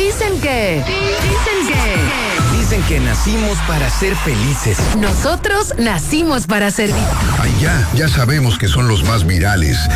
Dicen que nacimos para ser felices. Nosotros nacimos para servir. Ay, ya sabemos que son los más virales.